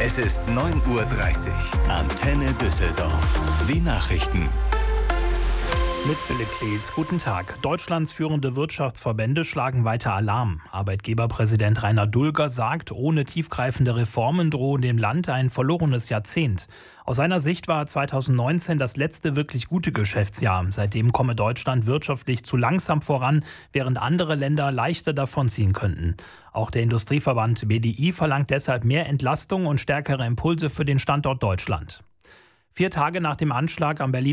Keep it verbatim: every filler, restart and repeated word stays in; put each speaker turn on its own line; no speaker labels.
Es ist neun Uhr dreißig. Antenne Düsseldorf. Die Nachrichten.
Mit Philipp Klees. Guten Tag. Deutschlands führende Wirtschaftsverbände schlagen weiter Alarm. Arbeitgeberpräsident Rainer Dulger sagt, ohne tiefgreifende Reformen drohe dem Land ein verlorenes Jahrzehnt. Aus seiner Sicht war zweitausendneunzehn das letzte wirklich gute Geschäftsjahr. Seitdem komme Deutschland wirtschaftlich zu langsam voran, während andere Länder leichter davonziehen könnten. Auch der Industrieverband B D I verlangt deshalb mehr Entlastung und stärkere Impulse für den Standort Deutschland. Vier Tage nach dem Anschlag am Berliner